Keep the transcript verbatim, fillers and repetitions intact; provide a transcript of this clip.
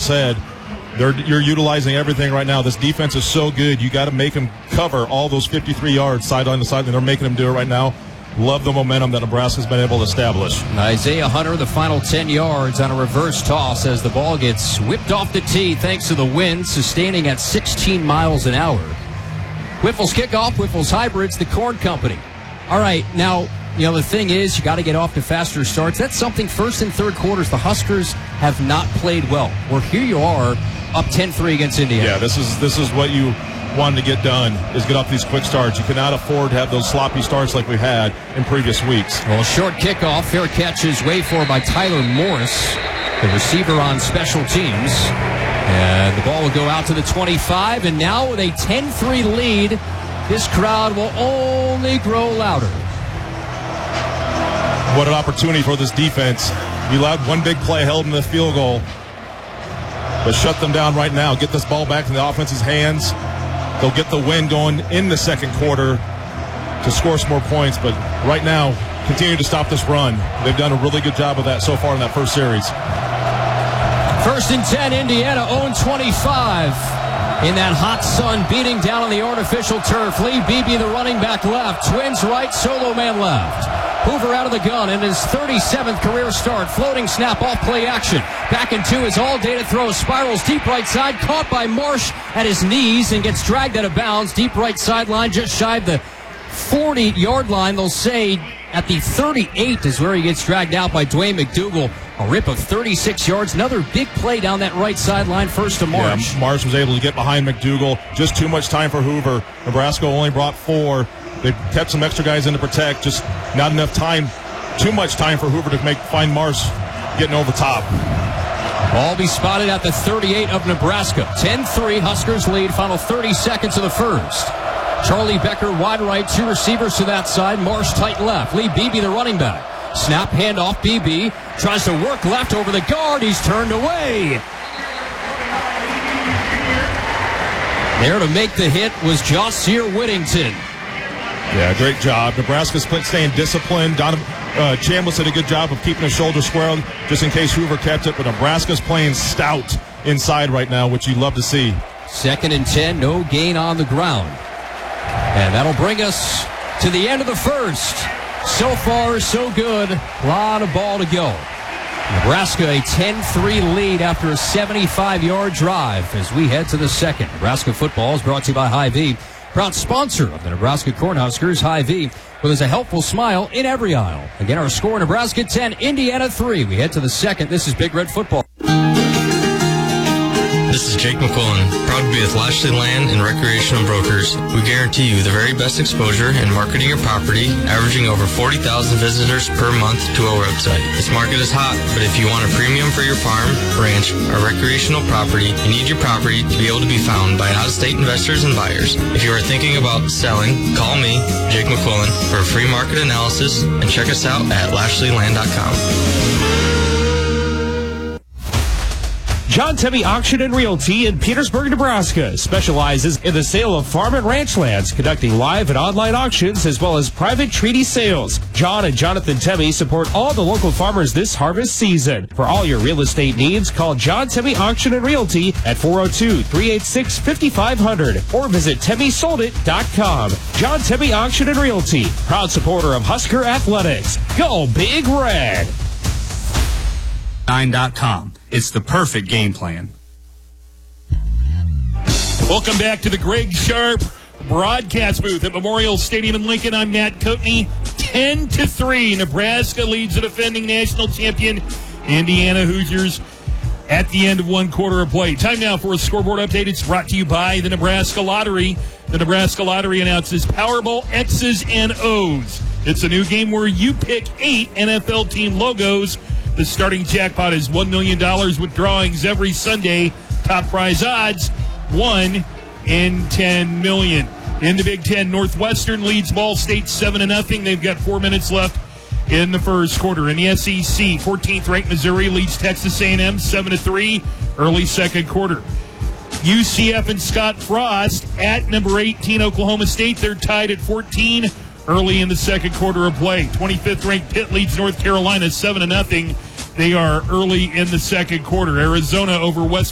said, they're, you're utilizing everything right now. This defense is so good. You got to make them cover all those fifty-three yards sideline to sideline. They're making them do it right now. Love the momentum that Nebraska's been able to establish. Isaiah Hunter, the final ten yards on a reverse toss as the ball gets whipped off the tee thanks to the wind, sustaining at sixteen miles an hour. Whiffle's kickoff, Whiffle's Hybrids, the Corn Company. All right, now, you know, the thing is, you got to get off to faster starts. That's something first and third quarters the Huskers have not played well. Well, here you are, up ten three against Indiana. Yeah, this is this is what you wanted to get done, is get off these quick starts. You cannot afford to have those sloppy starts like we had in previous weeks. Well, short kickoff, fair catch is waited for by Tyler Morris, the receiver on special teams. And the ball will go out to the twenty-five, and now with a ten three lead, this crowd will only grow louder. What an opportunity for this defense. You allowed one big play held in the field goal, but shut them down right now. Get this ball back in the offense's hands. They'll get the win going in the second quarter to score some more points, but right now, continue to stop this run. They've done a really good job of that so far in that first series. First and ten, Indiana, own twenty-five. In that hot sun beating down on the artificial turf. Lee Beebe, the running back, left. Twins right, solo man left. Hoover out of the gun in his thirty-seventh career start. Floating snap off play action. Back into his all-data throw. Spirals deep right side. Caught by Marsh at his knees and gets dragged out of bounds. Deep right sideline, just shy of the forty-yard line. They'll say at the thirty-eight is where he gets dragged out by Dwayne McDougal. A rip of thirty-six yards. Another big play down that right sideline. First to Marsh. Yeah, Marsh was able to get behind McDougal. Just too much time for Hoover. Nebraska only brought four. They kept some extra guys in to protect. Just not enough time. Too much time for Hoover to make find Marsh getting over top. Ball be spotted at the thirty-eight of Nebraska. ten three, Huskers lead. Final thirty seconds of the first. Charlie Becker wide right. Two receivers to that side. Marsh tight left. Lee Beebe, the running back. Snap, handoff, B B. Tries to work left over the guard. He's turned away. There to make the hit was Jahsir Whittington. Yeah, great job. Nebraska's staying disciplined. Donovan uh, Chambliss did a good job of keeping his shoulder square just in case Hoover kept it. But Nebraska's playing stout inside right now, which you love to see. Second and ten, no gain on the ground. And that'll bring us to the end of the first. So far, so good. A lot of ball to go. Nebraska a ten three lead after a seventy-five-yard drive as we head to the second. Nebraska football is brought to you by Hy-Vee, proud sponsor of the Nebraska Cornhuskers. Hy-Vee, where there's a helpful smile in every aisle. Again, our score, Nebraska ten, Indiana three. We head to the second. This is Big Red Football. This is Jake McQuillan, proud to be with Lashley Land and Recreational Brokers. We guarantee you the very best exposure in marketing your property, averaging over forty thousand visitors per month to our website. This market is hot, but if you want a premium for your farm, ranch, or recreational property, you need your property to be able to be found by out-of-state investors and buyers. If you are thinking about selling, call me, Jake McQuillan, for a free market analysis, and check us out at lashley land dot com. John Tebby Auction and Realty in Petersburg, Nebraska specializes in the sale of farm and ranch lands, conducting live and online auctions as well as private treaty sales. John and Jonathan Tebby support all the local farmers this harvest season. For all your real estate needs, call John Tebby Auction and Realty at four oh two, three eight six, five five zero zero or visit tebby sold it dot com. John Tebby Auction and Realty, proud supporter of Husker Athletics. Go Big Red! nine dot com. It's the perfect game plan. Welcome back to the Greg Sharp broadcast booth at Memorial Stadium in Lincoln. I'm Matt Coatney. ten to three, Nebraska leads the defending national champion Indiana Hoosiers at the end of one quarter of play. Time now for a scoreboard update. It's brought to you by the Nebraska Lottery. The Nebraska Lottery announces Powerball X's and O's. It's a new game where you pick eight N F L team logos. The starting jackpot is one million dollars with drawings every Sunday. Top prize odds, one in ten million. In the Big Ten, Northwestern leads Ball State seven to nothing. They've got four minutes left in the first quarter. In the S E C, fourteenth ranked Missouri leads Texas A and M seven to three, early second quarter. U C F and Scott Frost at number eighteen, Oklahoma State. They're tied at fourteen. Early in the second quarter of play. twenty-fifth ranked Pitt leads North Carolina seven to nothing. They are early in the second quarter. Arizona over West